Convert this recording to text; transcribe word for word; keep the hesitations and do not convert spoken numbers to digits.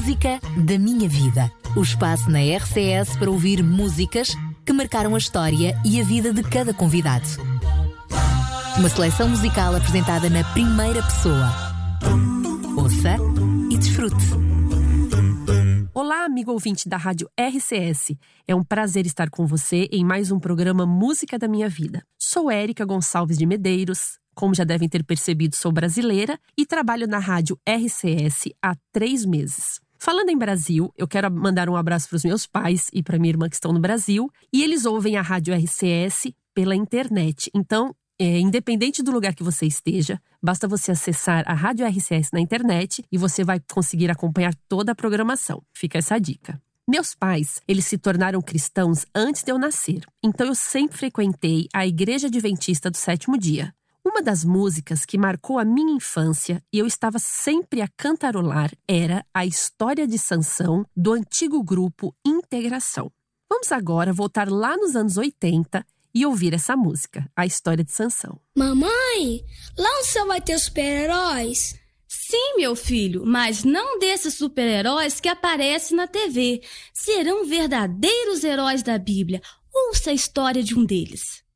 Música da Minha Vida. O espaço na R C S para ouvir músicas que marcaram a história e a vida de cada convidado. Uma seleção musical apresentada na primeira pessoa. Ouça e desfrute. Olá, amigo ouvinte da Rádio R C S. É um prazer estar com você em mais um programa Música da Minha Vida. Sou Érica Gonçalves de Medeiros. Como já devem ter percebido, sou brasileira e trabalho na Rádio R C S há três meses. Falando em Brasil, eu quero mandar um abraço para os meus pais e para minha irmã que estão no Brasil. E eles ouvem a Rádio R C S pela internet. Então, é, independente do lugar que você esteja, basta você acessar a Rádio R C S na internet e você vai conseguir acompanhar toda a programação. Fica essa dica. Meus pais, eles se tornaram cristãos antes de eu nascer. Então, eu sempre frequentei a Igreja Adventista do Sétimo Dia. Uma das músicas que marcou a minha infância e eu estava sempre a cantarolar era a História de Sansão, do antigo grupo Integração. Vamos agora voltar lá nos anos oitenta e ouvir essa música, a História de Sansão. Mamãe, lá no céu vai ter super-heróis? Sim, meu filho, mas não desses super-heróis que aparecem na T V. Serão verdadeiros heróis da Bíblia. Ouça a história de um deles.